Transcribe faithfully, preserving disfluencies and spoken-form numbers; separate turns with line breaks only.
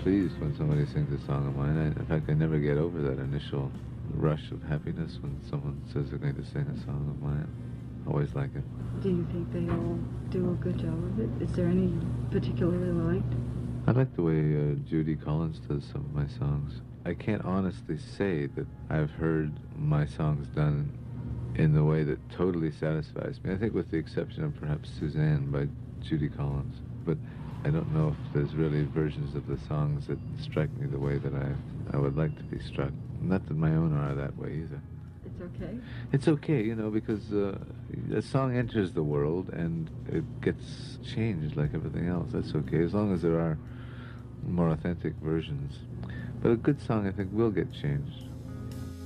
pleased when somebody sings a song of mine. I, in fact, I never get over that initial rush of happiness when someone says they're going to sing a song of mine. I always like it.
Do you think they all do a good job of it? Is there any particularly liked?
I like the way uh, Judy Collins does some of my songs. I can't honestly say that I've heard my songs done in the way that totally satisfies me. I think with the exception of perhaps Suzanne by Judy Collins. But I don't know if there's really versions of the songs that strike me the way that I I would like to be struck. Not that my own are that way either.
It's okay?
It's okay, you know, because uh, a song enters the world and it gets changed like everything else. That's okay, as long as there are more authentic versions. But a good song, I think, will get changed.